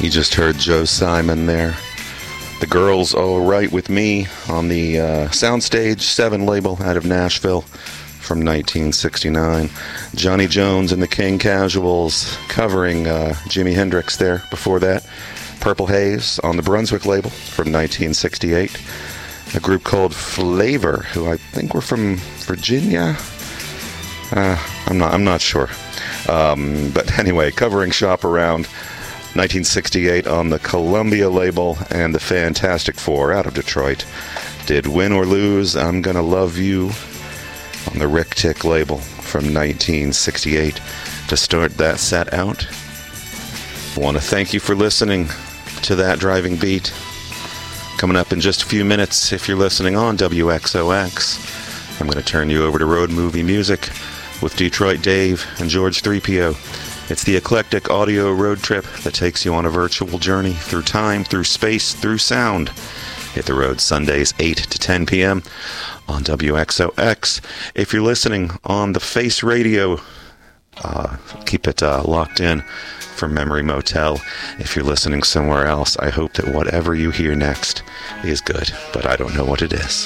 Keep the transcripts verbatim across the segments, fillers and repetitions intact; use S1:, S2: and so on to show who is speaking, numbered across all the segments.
S1: You just heard Joe Simon there. The Girls All Right With Me on the uh, Soundstage seven label out of Nashville from nineteen sixty-nine. Johnny Jones and the King Casuals covering uh, Jimi Hendrix there before that. Purple Haze on the Brunswick label from nineteen sixty-eight. A group called Flavor, who I think were from Virginia. Uh, I'm not. I'm not sure. Um, but anyway, covering Shop Around, nineteen sixty-eight on the Columbia label, and the Fantastic Four out of Detroit did Win or Lose, I'm Gonna Love You on the Rick Tick label from nineteen sixty-eight to start that set out. I want to thank you for listening to That Driving Beat. Coming up in just a few minutes, if you're listening on W X O X, I'm going to turn you over to Road Movie Music with Detroit Dave and George three P O. It's the eclectic audio road trip that takes you on a virtual journey through time, through space, through sound. Hit the road Sundays eight to ten p.m. on W X O X. If you're listening on the Face Radio, uh, keep it uh, locked in for Memory Motel. If you're listening somewhere else, I hope that whatever you hear next is good, but I don't know what it is.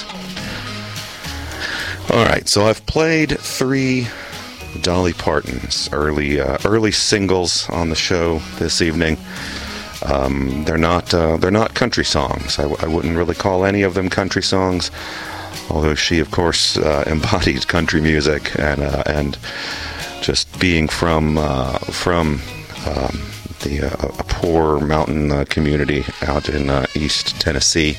S1: All right, so I've played three Dolly Parton's early uh, early singles on the show this evening. Um, they're not uh, they're not country songs. I, w- I wouldn't really call any of them country songs, although she, of course, uh, embodied country music and uh, and just being from uh, from um, the uh, a poor mountain uh, community out in uh, East Tennessee,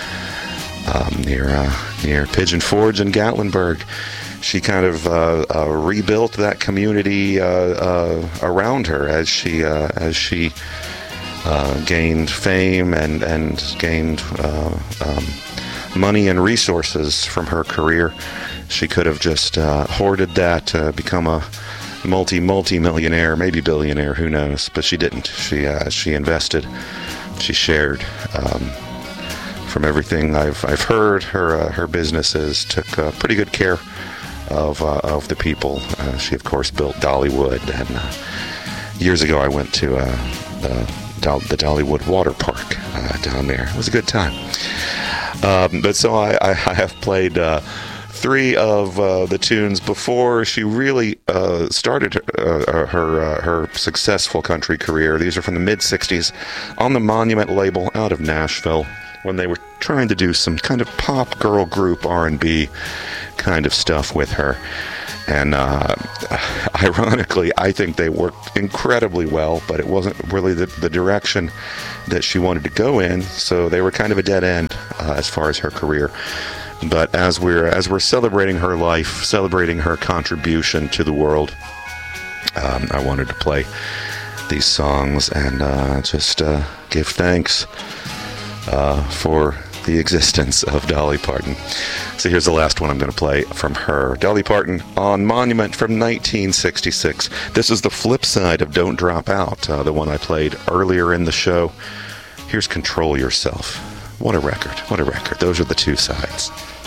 S1: um, near uh, near Pigeon Forge and Gatlinburg. She kind of uh, uh, rebuilt that community uh, uh, around her as she uh, as she uh, gained fame and and gained uh, um, money and resources from her career. She could have just uh, hoarded that to become a multi multi millionaire, maybe billionaire, who knows? But she didn't. She uh, she invested. She shared. Um, from everything I've I've heard, her uh, her businesses took uh, pretty good care of uh, of the people. Uh, she, of course, built Dollywood, and uh, years ago I went to uh, the, Dol- the Dollywood Water Park uh, down there. It was a good time. Um, but so I, I, I have played uh, three of uh, the tunes before she really uh, started uh, her uh, her successful country career. These are from the mid sixties on the Monument label out of Nashville, when they were trying to do some kind of pop girl group R and B kind of stuff with her. And uh, ironically, I think they worked incredibly well, but it wasn't really the, the direction that she wanted to go in, so they were kind of a dead end uh, as far as her career. But as we're as we're celebrating her life, celebrating her contribution to the world, um, I wanted to play these songs and uh, just uh, give thanks uh, for the existence of Dolly Parton. So here's the last one I'm going to play from her. Dolly Parton on Monument from nineteen sixty-six. This is the flip side of Don't Drop Out, uh, the one I played earlier in the show. Here's Control Yourself. What a record. What a record. Those are the two sides.